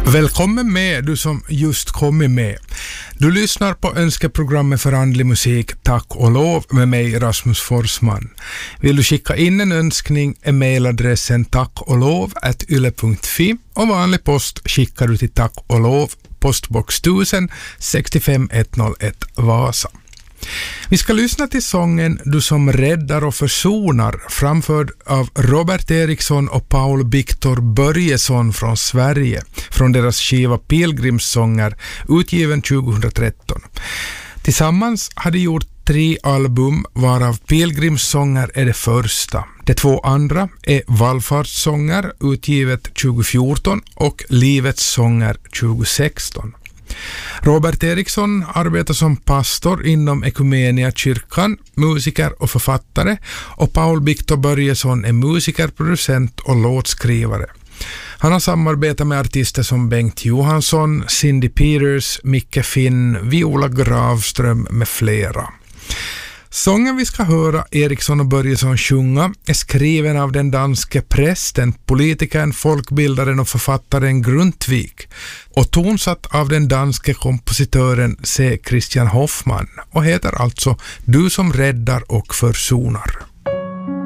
Välkommen med, du som just kommit med. Du lyssnar på önskeprogrammet för andlig musik Tack och lov med mig Rasmus Forsman. Vill du skicka in en önskning är mailadressen tackolov@yle.fi och vanlig post skickar du till Tack och lov, postbox 1000 65 101 Vasa. Vi ska lyssna till sången Du som räddar och försonar, framförd av Robert Eriksson och Paul Victor Börjesson från Sverige, från deras skiva Pilgrimssånger, utgiven 2013. Tillsammans hade gjort 3 album, varav Pilgrimssånger är det första. De 2 andra är Vallfartssånger, utgivet 2014, och Livets sånger 2016. Robert Eriksson arbetar som pastor inom Ekumenia kyrkan, musiker och författare, och Paul Victor Börjesson är musiker, producent och låtskrivare. Han har samarbetat med artister som Bengt Johansson, Cindy Peters, Micke Finn, Viola Gravström med flera. Sången vi ska höra Eriksson och Börjesson sjunga är skriven av den danske prästen, politikern, folkbildaren och författaren Grundtvig och tonsatt av den danske kompositören C. Christian Hoffman och heter alltså Du som räddar och försonar.